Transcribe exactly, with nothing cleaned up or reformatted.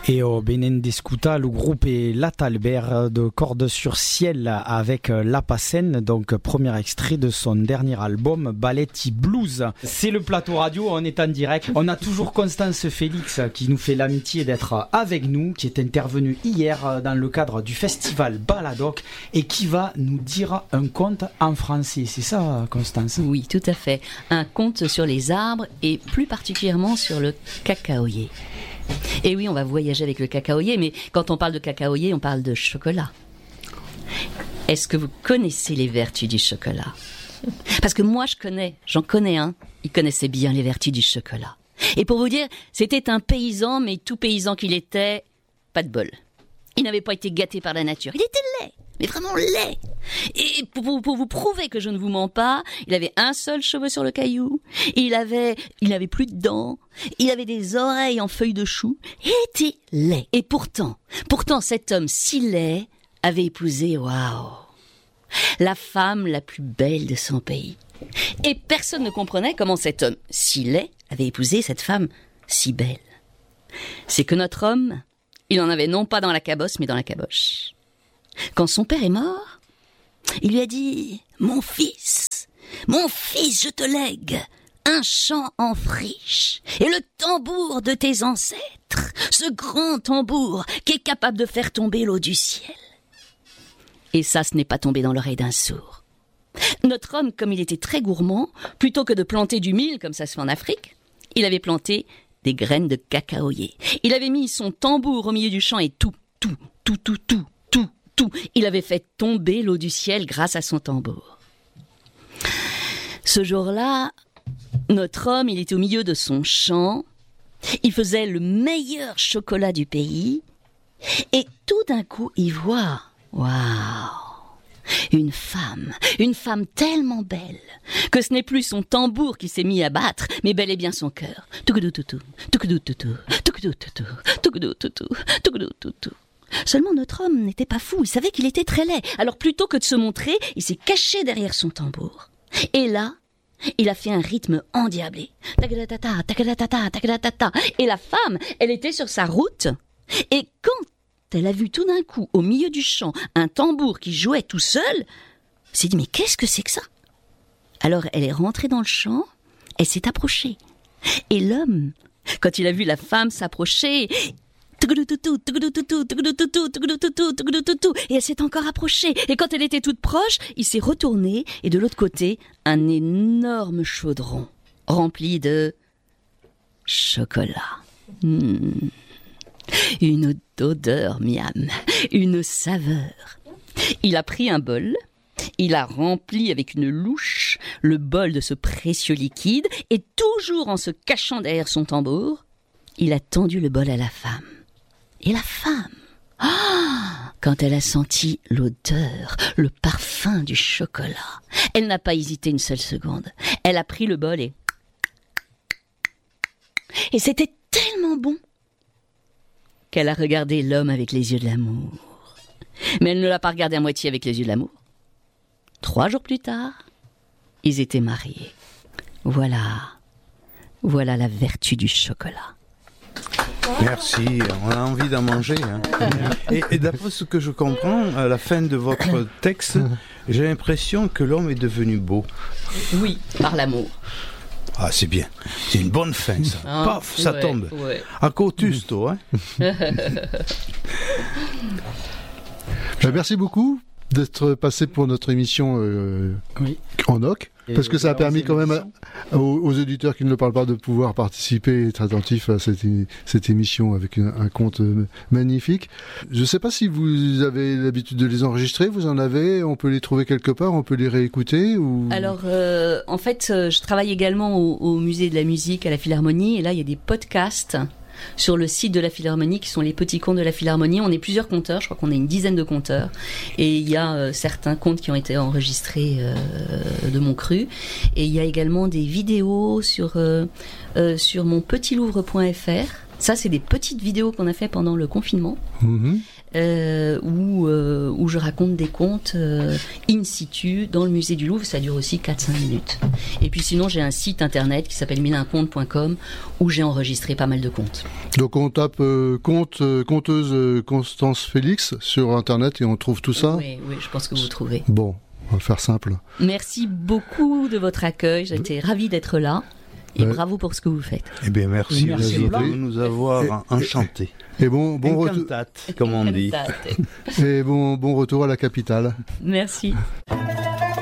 Et au Bénin d'Escuta, le groupe est L'Atalbert de Cordes sur Ciel avec La Pacène, donc premier extrait de son dernier album Balletti Blues. C'est le plateau radio, on est en direct. On a toujours Constance Félix qui nous fait l'amitié d'être avec nous, qui est intervenue hier dans le cadre du festival Baladoc et qui va nous dire un conte en français. C'est ça, Constance ? Oui, tout à fait. Un conte sur les arbres et plus particulièrement sur le cacaoyer. Et oui, on va voyager avec le cacaoyer, mais quand on parle de cacaoyer, on parle de chocolat. Est-ce que vous connaissez les vertus du chocolat ? Parce que moi, je connais, j'en connais un, il connaissait bien les vertus du chocolat. Et pour vous dire, c'était un paysan, mais tout paysan qu'il était, pas de bol. Il n'avait pas été gâté par la nature, il était laid, mais vraiment laid. Et pour, pour, pour vous prouver que je ne vous mens pas, il avait un seul cheveu sur le caillou, il avait, il n'avait plus de dents, il avait des oreilles en feuilles de chou, il était laid. Et pourtant, pourtant cet homme si laid avait épousé, waouh, la femme la plus belle de son pays. Et personne ne comprenait comment cet homme si laid avait épousé cette femme si belle. C'est que notre homme, il en avait non pas dans la cabosse, mais dans la caboche. Quand son père est mort, il lui a dit « Mon fils, mon fils, je te lègue un champ en friche et le tambour de tes ancêtres, ce grand tambour qui est capable de faire tomber l'eau du ciel. » Et ça, ce n'est pas tombé dans l'oreille d'un sourd. Notre homme, comme il était très gourmand, plutôt que de planter du mil, comme ça se fait en Afrique, il avait planté des graines de cacaoyer. Il avait mis son tambour au milieu du champ et tout, tout, tout, tout, tout, tout, tout. Il avait fait tomber l'eau du ciel grâce à son tambour. Ce jour-là, notre homme, il était au milieu de son champ. Il faisait le meilleur chocolat du pays. Et tout d'un coup, il voit, waouh, une femme, une femme tellement belle que ce n'est plus son tambour qui s'est mis à battre, mais bel et bien son cœur. Seulement notre homme n'était pas fou, il savait qu'il était très laid. Alors plutôt que de se montrer, il s'est caché derrière son tambour. Et là, il a fait un rythme endiablé. Et la femme, elle était sur sa route. Et quand elle a vu tout d'un coup, au milieu du champ, un tambour qui jouait tout seul, elle s'est dit, mais qu'est-ce que c'est que ça ? Alors elle est rentrée dans le champ, elle s'est approchée. Et l'homme, quand il a vu la femme s'approcher, et elle s'est encore approchée. Et quand elle était toute proche, il s'est retourné, et de l'autre côté, un énorme chaudron rempli de chocolat. Mmh. Une odeur miam, une saveur. Il a pris un bol, il a rempli avec une louche le bol de ce précieux liquide et toujours en se cachant derrière son tambour, il a tendu le bol à la femme. Et la femme, oh, quand elle a senti l'odeur, le parfum du chocolat, elle n'a pas hésité une seule seconde. Elle a pris le bol et... Et c'était tellement bon qu'elle a regardé l'homme avec les yeux de l'amour. Mais elle ne l'a pas regardé à moitié avec les yeux de l'amour. Trois jours plus tard, ils étaient mariés. Voilà, voilà la vertu du chocolat. Merci, on a envie d'en manger. Hein. Et, et d'après ce que je comprends, à la fin de votre texte, j'ai l'impression que l'homme est devenu beau. Oui, par l'amour. Ah, c'est bien. C'est une bonne fin, ça. Ah, paf, ça ouais, tombe. Ouais. À Cotusto, hein. Merci beaucoup d'être passé pour notre émission euh, oui. en O C. Parce que ça a permis quand même à, aux, aux auditeurs qui ne le parlent pas de pouvoir participer et être attentifs à cette, cette émission avec un, un conte magnifique. Je ne sais pas si vous avez l'habitude de les enregistrer, vous en avez, on peut les trouver quelque part, on peut les réécouter ou... Alors, euh, en fait, je travaille également au, au musée de la musique à la Philharmonie et là, il y a des podcasts sur le site de la Philharmonie qui sont les petits contes de la Philharmonie. On est plusieurs conteurs, je crois qu'on est une dizaine de conteurs et il y a euh, certains contes qui ont été enregistrés euh, de mon cru et il y a également des vidéos sur, euh, euh, sur mon petit louvre point f r. Ça, c'est des petites vidéos qu'on a fait pendant le confinement. Mmh. euh, où, euh, où je raconte des contes euh, in situ dans le musée du Louvre. Ça dure aussi quatre à cinq minutes. Et puis sinon, j'ai un site internet qui s'appelle mille un contes point com où j'ai enregistré pas mal de contes. Donc on tape euh, conte, euh, conteuse euh, Constance Félix sur internet et on trouve tout ça. Oui, oui, je pense que vous trouvez. Bon, on va faire simple. Merci beaucoup de votre accueil. J'ai été ravie d'être là. Et Ouais. bravo pour ce que vous faites. Eh bien, merci, Merci aussi Blanc. de nous avoir Et- enchantés. Et bon, bon, retour, Encantate, comme on dit. et bon, bon retour à la capitale. Merci.